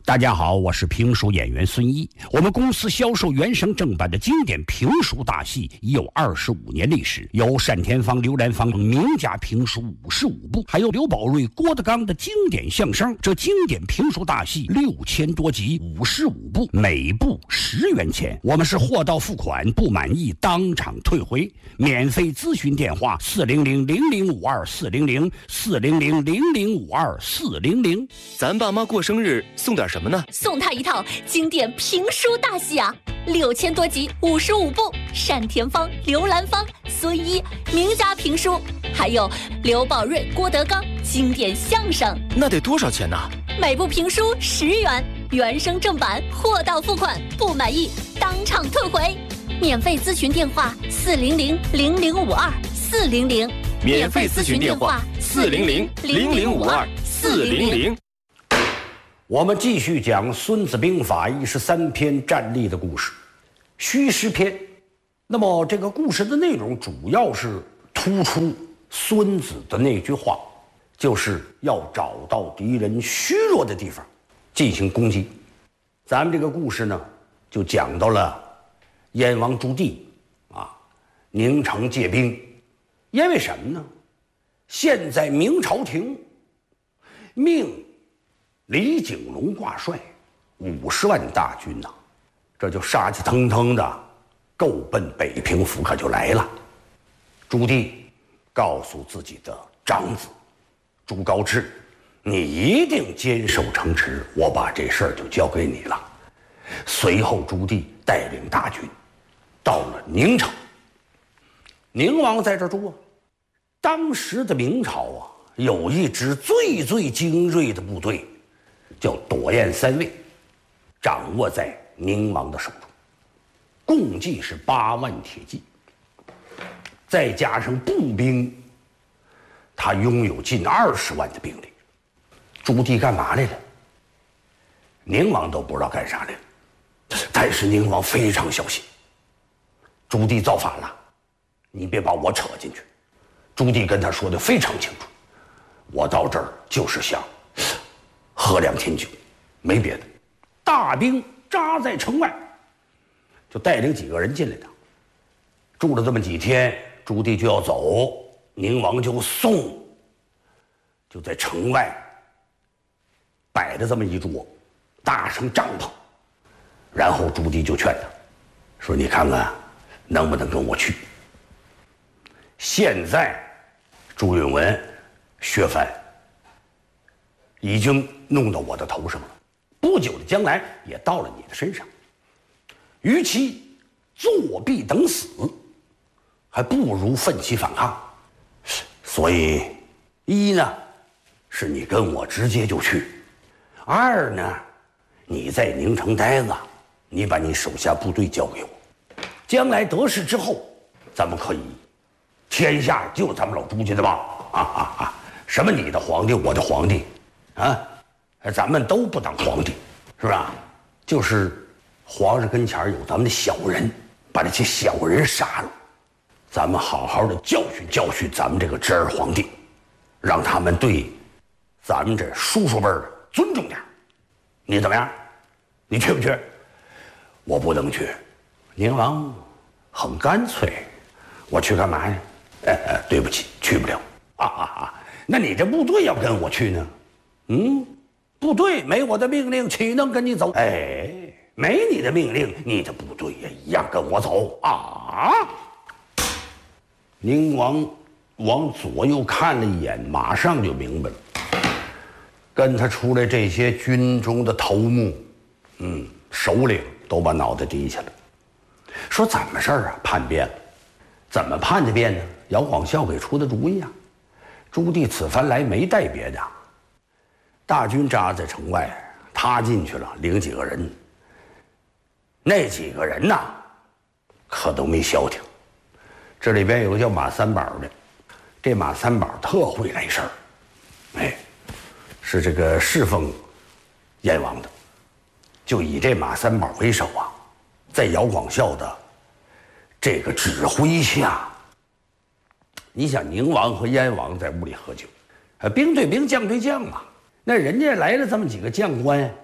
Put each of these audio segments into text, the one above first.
大家好，我是评书演员孙一。我们公司销售原声正版的经典评书大戏已有25年历史，有单田芳、刘兰芳名家评书55部，还有刘宝瑞、郭德纲的经典相声。这经典评书大戏6000多集，55部，每部10元钱。我们是货到付款，不满意当场退回。免费咨询电话400-0052-400，400-0052-400。 咱爸妈过生日送点什么呢？ 送他一套经典评书大戏啊，6000多集，55部，单田芳、刘兰芳、孙一名家评书，还有刘宝瑞、郭德纲经典相声。 那得多少钱呢？ 每部评书10元，原声正版，货到付款，不满意当场退回。免费咨询电话400-0052-400， 免费咨询电话400-0052-400。 我们继续讲《孙子兵法》13篇战例的故事，虚实篇。那么这个故事的内容主要是突出孙子的那句话，就是要找到敌人虚弱的地方进行攻击。咱们这个故事呢，就讲到了燕王朱棣宁城借兵。因为什么呢？现在明朝廷命李景龙挂帅50万大军呐，这就杀气腾腾的够奔北平府可就来了。朱棣告诉自己的长子朱高炽，你一定坚守城池，我把这事儿就交给你了。随后朱棣带领大军到了宁城。宁王在这住啊。当时的明朝有一支最精锐的部队，叫朵雁三卫，掌握在宁王的手中，共计是8万铁骑，再加上步兵，他拥有近20万的兵力。朱棣干嘛来了？宁王都不知道干啥来了，但是宁王非常小心。朱棣造反了，你别把我扯进去。朱棣跟他说的非常清楚，我到这儿就是想喝2天酒，没别的。大兵扎在城外，就带领几个人进来的。住了这么几天，朱棣就要走，宁王就送，就在城外摆着这么一桌，搭上帐篷，然后朱棣就劝他说：“你看看能不能跟我去？”现在朱允炆、薛藩已经弄到我的头上了，不久的将来也到了你的身上，与其作弊等死，还不如奋起反抗。所以一呢，是你跟我直接就去；二呢，你在宁城待着，你把你手下部队交给我，将来得势之后，咱们可以天下就咱们老朱家的吧？什么你的皇帝，我的皇帝，咱们都不当皇帝，是吧？就是皇上跟前有咱们的小人，把这些小人杀了，咱们好好的教训咱们这个侄儿皇帝，让他们对咱们这叔叔辈儿尊重点。你怎么样？你去不去？我不能去。宁王很干脆，我去干嘛呀？对不起，去不了。那你这部队要跟我去呢？部队没我的命令，岂能跟你走？没你的命令，你的部队也一样跟我走啊！宁王往左右看了一眼，马上就明白了。跟他出来这些军中的头目，首领都把脑袋低下了，说怎么事儿啊？叛变了？怎么叛的变呢？姚广孝给出的主意啊！朱棣此番来没带别的，大军扎在城外，他进去了，领几个人。那几个人呐，可都没消停。这里边有个叫马三宝的，这马三宝特会来事儿，是这个侍奉燕王的。就以这马三宝为首啊，在姚广孝的这个指挥下，你想宁王和燕王在屋里喝酒，兵对兵，将对将嘛。那人家来了这么几个将官，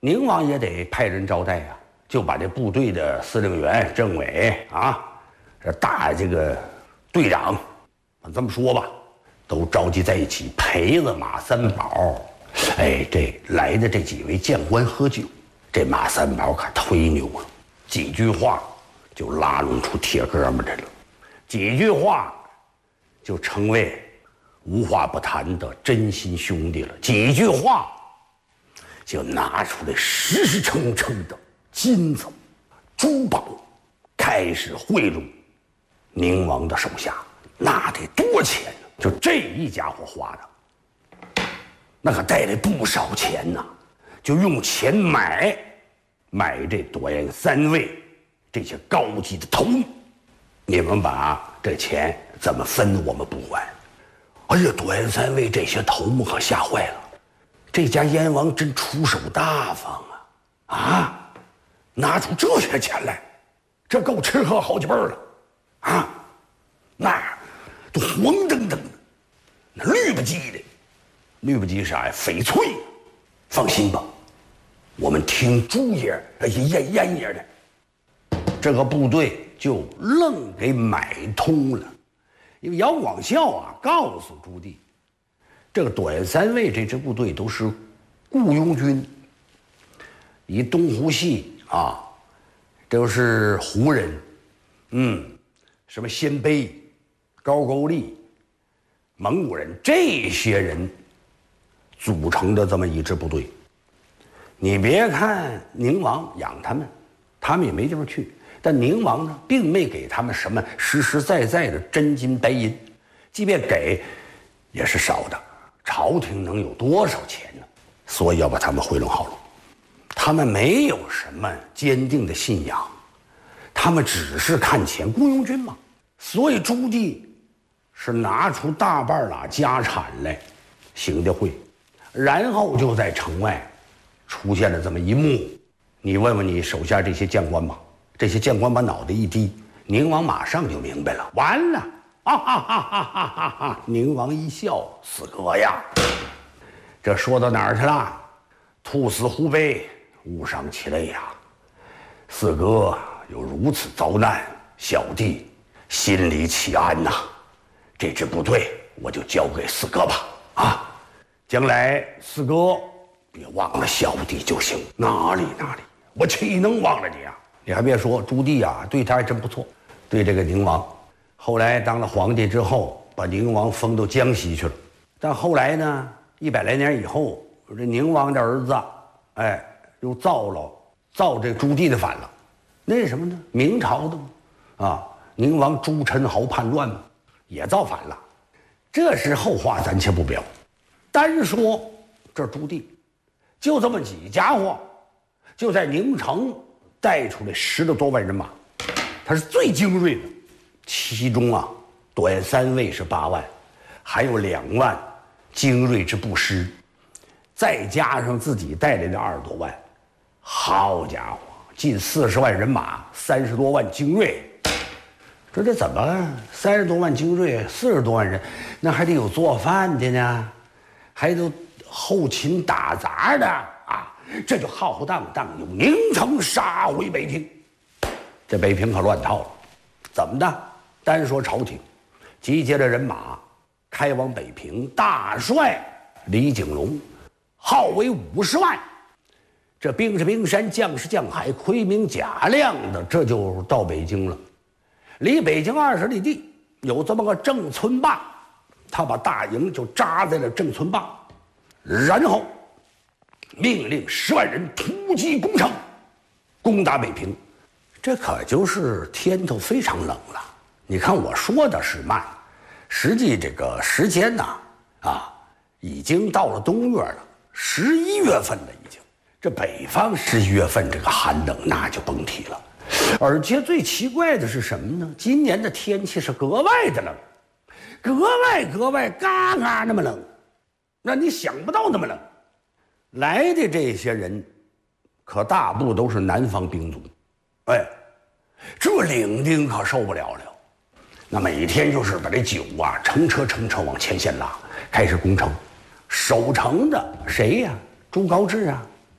宁王也得派人招待啊，就把这部队的司令员、政委啊，这大这个队长，这么说吧，都召集在一起，陪着马三宝。哎，这来的这几位将官喝酒，这马三宝可忒牛了，几句话就拉拢出铁哥们来了，几句话就成为无话不谈的真心兄弟了，几句话就拿出来实实诚诚的金子、珠宝，开始贿赂宁王的手下，那得多钱呢？就这一家伙花的，那可带来不少钱呐！就用钱买这朵颜三位这些高级的头目，你们把这钱怎么分我们不管。哎呀，朵颜三位这些头目可吓坏了，这家燕王真出手大方啊！啊，拿出这些钱来，这够吃喝好几辈了啊！那都黄澄澄的，那绿不叽的，绿不叽啥呀？翡翠。放心吧，我们听朱爷、燕爷的。这个部队就愣给买通了，因为姚广孝啊告诉朱棣，这个朵颜三位这支部队都是雇佣军，以东湖系啊，都是胡人，什么鲜卑、高句丽、蒙古人这些人组成的这么一支部队。你别看宁王养他们也没地方去，但宁王呢，并没给他们什么实实在在的真金白银，即便给，也是少的。朝廷能有多少钱呢？所以要把他们贿赂好了。他们没有什么坚定的信仰，他们只是看钱，雇佣军嘛。所以朱棣是拿出大半拉家产来行的贿，然后就在城外出现了这么一幕。你问问你手下这些将官吧，这些将官把脑袋一低，宁王马上就明白了，完了！哈哈哈哈哈哈！宁王一笑，四哥呀，这说到哪儿去了？兔死狐悲，误伤其类呀！四哥有如此遭难，小弟心里岂安呐？这支部队我就交给四哥吧，啊，将来四哥别忘了小弟就行。哪里，我岂能忘了你啊？你还别说，朱棣啊，对他还真不错，对这个宁王。后来当了皇帝之后，把宁王封到江西去了。但后来呢，100来年以后，这宁王的儿子，又造这朱棣的反了。那是什么呢？明朝的嘛，啊，宁王朱宸濠叛乱嘛，也造反了。这是后话，咱且不表。单说这朱棣，就这么几家伙，就在宁城带出来10多万人马，他是最精锐的。其中啊，朵颜三位是8万，还有2万精锐之部师，再加上自己带来的20多万，好家伙，近40万人马，30多万精锐。这怎么30多万精锐，40多万人，那还得有做饭的呢，还得后勤打杂的啊！这就浩浩荡荡由宁城杀回北平，这北平可乱套了。怎么的？单说朝廷集结了人马，开往北平，大帅李景龙号为50万，这兵是兵山，将是将海，盔明甲亮的，这就到北京了。离北京20里地有这么个郑村坝，他把大营就扎在了郑村坝，然后命令10万人突击攻城，攻打北平。这可就是天头非常冷了。你看我说的是慢，实际这个时间呢，已经到了冬月了，11月份了已经。这北方11月份这个寒冷那就甭提了。而且最奇怪的是什么呢？今年的天气是格外的冷，格外嘎嘎那么冷，让你想不到那么冷。来的这些人，可大部都是南方兵卒，这领兵可受不了了。那每天就是把这酒啊，乘车往前线拉，开始攻城。守城的谁呀？朱高炽啊，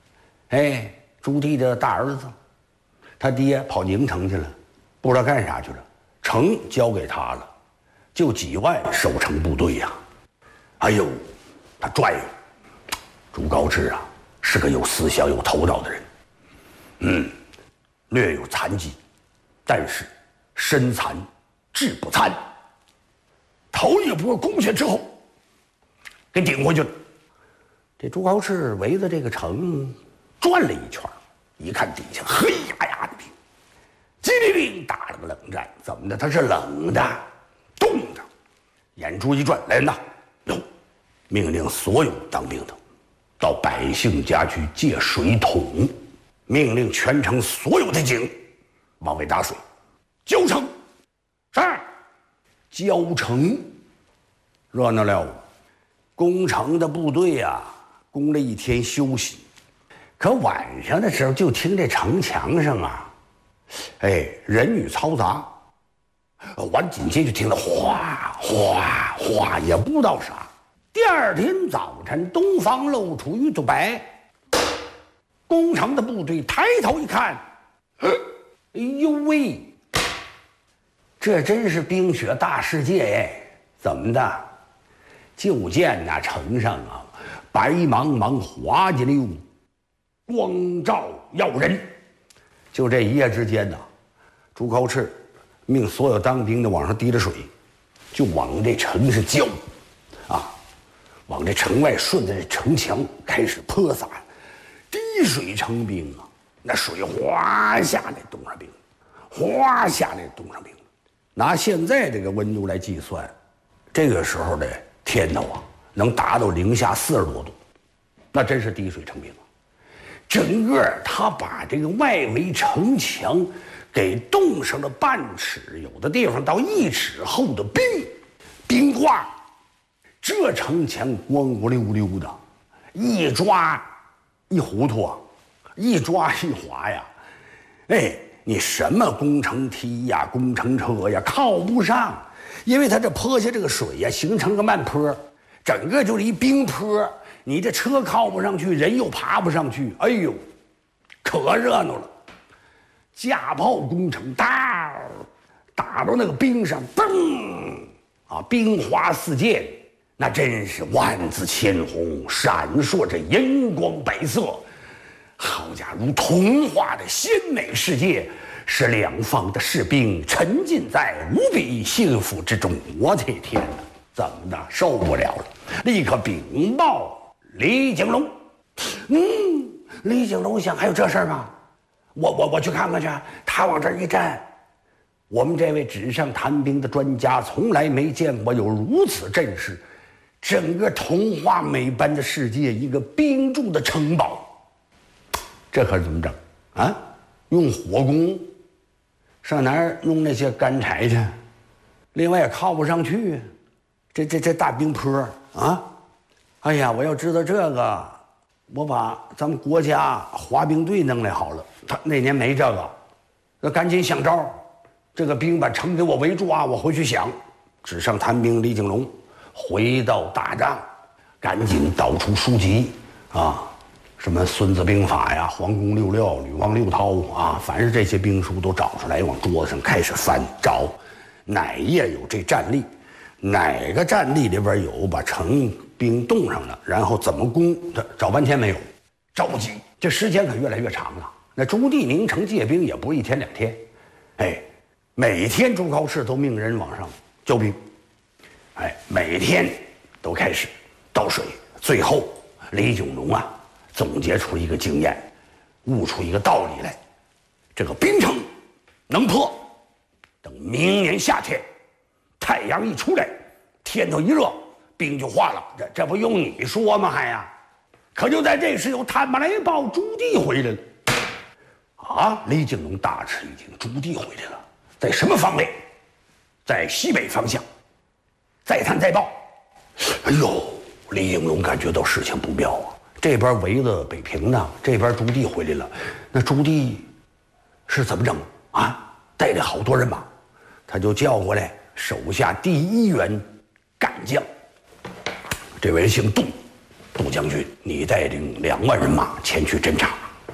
哎，朱棣的大儿子，他爹跑宁城去了，不知道干啥去了，城交给他了，就几万守城部队呀。哎呦，他拽呀！朱高炽啊，是个有思想、有头脑的人，略有残疾，但是身残志不残。头一波攻下之后，给顶回去了。这朱高炽围着这个城转了一圈，一看底下黑压压的兵，叽里里打了个冷战。怎么的？他是冷的、冻的。眼珠一转，来人呐！哟，命令所有当兵的到百姓家去借水桶，命令全城所有的井往外打水，浇城。是，浇城。热闹了，攻城的部队呀，攻了一天休息，可晚上的时候就听这城墙上啊，哎，人语嘈杂，完紧接着就听到哗哗哗，也不知道啥。第二天早晨，东方露出一朵白，攻城的部队抬头一看，哎呦喂，这真是冰雪大世界哎！怎么的？就见那城上啊，白茫茫滑稽溜，光照耀人。就这一夜之间呢，朱高炽命所有当兵的往上滴着水，就往这城是浇，啊，往这城外顺着这城墙开始泼洒，滴水成冰啊！那水哗下来冻上冰，哗下来冻上冰。拿现在这个温度来计算，这个时候的天头啊，能达到-40多度，那真是滴水成冰啊！整个他把这个外围城墙给冻上了半尺，有的地方到1尺厚的冰块，这城墙光光溜溜的，一抓一糊涂啊，一抓一滑呀，哎，你什么工程梯呀、工程车呀靠不上，因为它这坡下这个水呀形成个慢坡，整个就是一冰坡，你这车靠不上去，人又爬不上去，哎呦，可热闹了。架炮工程打到那个冰上，嘣啊，冰花四溅，那真是万紫千红，闪烁着银光百色，好家伙，如童话的鲜美世界，使两方的士兵沉浸在无比幸福之中。我的天哪，怎么的，受不了了，立刻禀报李景龙。李景龙想，还有这事儿吗？我去看看去。他往这儿一站，我们这位纸上谈兵的专家从来没见过有如此阵势，整个童话美般的世界，一个冰柱的城堡，这可是怎么整啊？用火攻，上哪儿弄那些干柴去？另外也靠不上去，这大冰坡啊！哎呀，我要知道这个，我把咱们国家滑冰队弄来好了。他那年没这个，那赶紧想招。这个兵把城给我围住啊！我回去想。纸上谈兵李景龙回到大帐，赶紧导出书籍啊，什么《孙子兵法》呀，《黄公六料》《吕王六韬》啊，凡是这些兵书都找出来，往桌子上开始翻，找哪页有这战例，哪个战例里边有把城兵冻上了，然后怎么攻，他找半天没有，着急，这时间可越来越长了。那朱棣宁城借兵也不是1天2天，哎，每天朱高炽都命人往上交兵，哎，每天都开始倒水。最后李景龙啊总结出一个经验，悟出一个道理来，这个冰城能破，等明年夏天太阳一出来，天头一热，冰就化了。这不用你说吗？还呀，可就在这时有探马来报，朱棣回来了。啊！李景龙大吃一惊，朱棣回来了，在什么方位？在西北方向。再探再报。哎呦，李景龙感觉到事情不妙啊！这边围了北平呢，这边朱棣回来了，那朱棣是怎么整啊？带着好多人马，他就叫过来手下第1员干将，这位人姓杜，杜将军，你带领2万人马前去侦察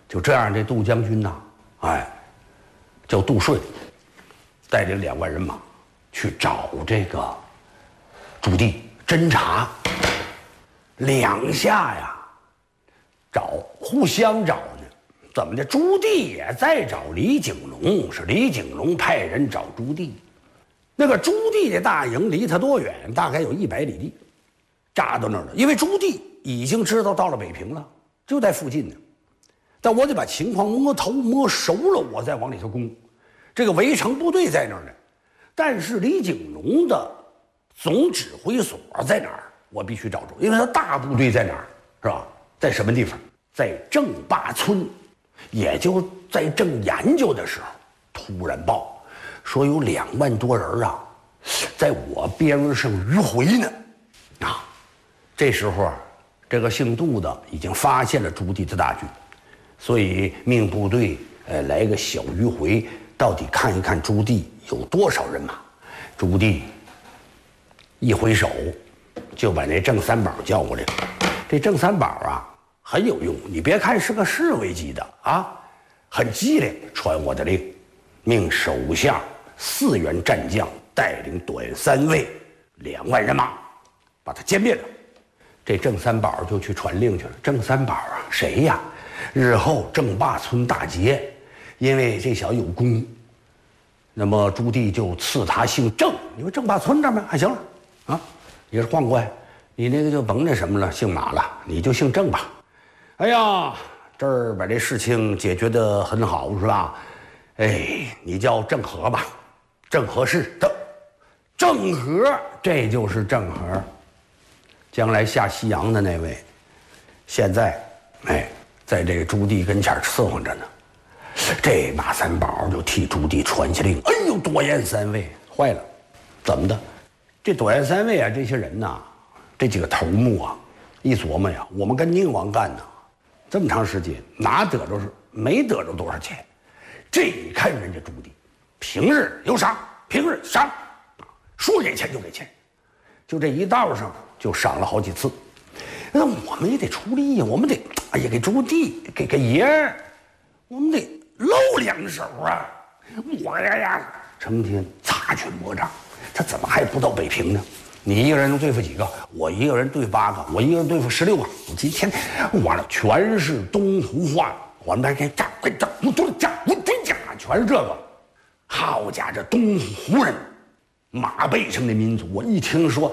就这样，这杜将军呐，叫杜顺，带领2万人马去找这个朱棣侦查。2下呀，互相找呢。怎么的？朱棣也在找李景龙，是李景龙派人找朱棣。那个朱棣的大营离他多远？大概有100里地，扎到那儿了。因为朱棣已经知道到了北平了，就在附近呢。但我得把情况摸头摸熟了，我再往里头攻。这个围城部队在那儿呢，但是李景龙的总指挥所在哪儿？我必须找着，因为他大部队在哪儿？是吧？在什么地方？在郑坝村。也就在正研究的时候，突然报说有2万多人啊，在我边上迂回呢。这时候这个姓杜的已经发现了朱棣的大军，所以命部队来个小迂回，到底看一看朱棣有多少人马。朱棣一挥手，就把那郑三宝叫过来了。这郑三宝啊，很有用，你别看是个侍卫级的很机灵，传我的令，命手下4员战将带领短三卫2万人马，把他歼灭了。这郑三宝就去传令去了。郑三宝啊，谁呀？日后郑坝村大捷，因为这小有功，那么朱棣就赐他姓郑，因为郑坝村这边还行了也是宦官，你那个就甭那什么了，姓马了，你就姓郑吧。哎呀，这儿把这事情解决得很好，是吧？你叫郑和吧，郑和是的，郑和，这就是郑和，将来下西洋的那位。现在，在这个朱棣跟前伺候着呢。这马三宝就替朱棣传下令，朵颜三位坏了，怎么的？这朵颜三位啊，这些人呐，这几个头目啊，一琢磨呀，我们跟宁王干呢，这么长时间，哪得着是没得着多少钱？这一看人家朱棣，平日有赏，平日赏，说给钱就给钱，就这一道上就赏了好几次。那我们也得出力呀，我们得给朱棣给爷儿，我们得露2手啊！我呀，成天擦拳磨掌，他怎么还不到北平呢？你一个人能对付几个？我一个人对付8个，我一个人对付16个。我今天完了，全是东湖话，我们那给炸，全是这个。好家伙，这东湖人，马背上的民族，我一听说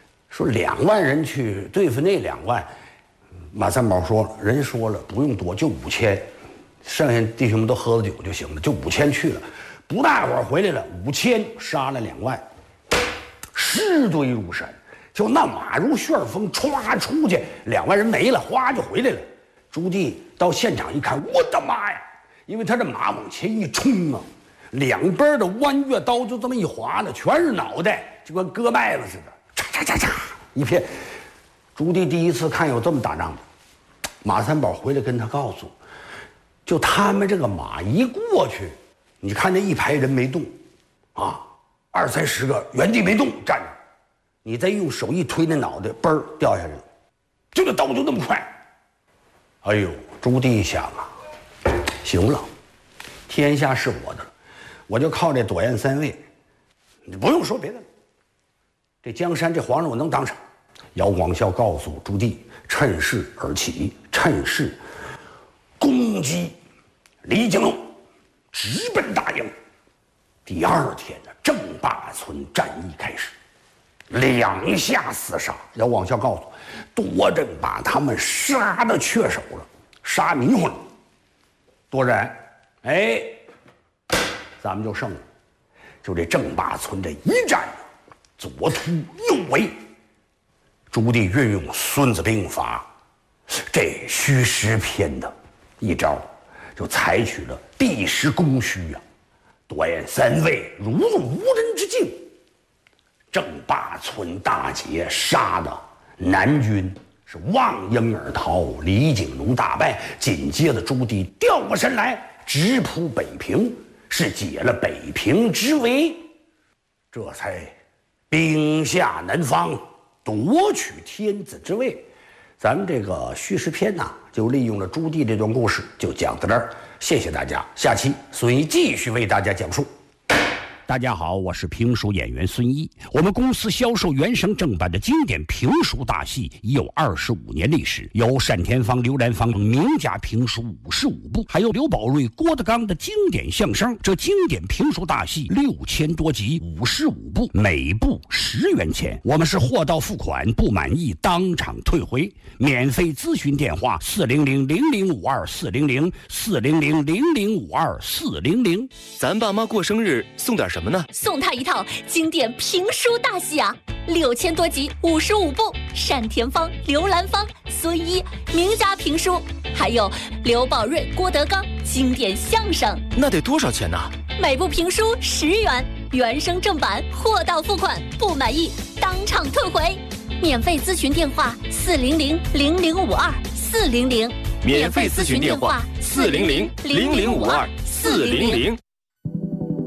2万人去对付那2万，马三宝说，人说了不用多，就5000，剩下弟兄们都喝了酒就行了，就5000去了。不大会儿回来了，5000杀了2万。尸堆如山，就那马如旋风，歘出去，2万人没了，哗就回来了。朱棣到现场一看，我的妈呀！因为他这马往前一冲啊，两边的弯月刀就这么一划了，全是脑袋，就跟割麦子似的，嚓嚓嚓嚓一片。朱棣第一次看有这么打仗的，马三宝回来跟他告诉，就他们这个马一过去，你看那一排人没动，啊，20、30个原地没动站着，你再用手一推，那脑袋嘣儿掉下来了，就这刀就那么快。哎呦，朱棣想啊，行了，天下是我的了，我就靠这朵颜三位，你不用说别的了，这江山这皇上我能当上。姚广孝告诉朱棣，趁势而起，趁势攻击李景龙，直奔大营。第二天呢，郑坝村战役开始，2下厮杀。姚广孝告诉，多郑把他们杀得缺手了，杀迷糊了。多人，哎，咱们就胜了。就这郑坝村这一战，左突右围。朱棣运用《孙子兵法》这虚实篇的一招，就采取了避实攻虚啊，朵颜三位如入无人之境。郑坝村大捷，杀的南军是望缨而逃，李景龙大败。紧接着朱棣调过身来，直扑北平，是解了北平之围，这才兵下南方，夺取天子之位。咱们这个虚实篇呐， 就利用了朱棣这段故事，就讲到这儿。谢谢大家，下期孙一继续为大家讲述。大家好，我是评书演员孙一。我们公司销售原声正版的经典评书大戏已有25年历史，有单田芳、刘兰芳名家评书55部，还有刘宝瑞、郭德纲的经典相声。这经典评书大戏6000多集，55部，每部10元钱。我们是货到付款，不满意当场退回。免费咨询电话400-0052-400，400-0052-400。 咱爸妈过生日送点什么呢？ 送他一套经典评书大戏啊，6000多集，55部，单田芳、刘兰芳、孙一名家评书，还有刘宝瑞、郭德纲经典相声。 那得多少钱呢？ 每部评书10元，原声正版，货到付款，不满意当场退回。免费咨询电话400-0052-400， 免费咨询电话400-0052-400。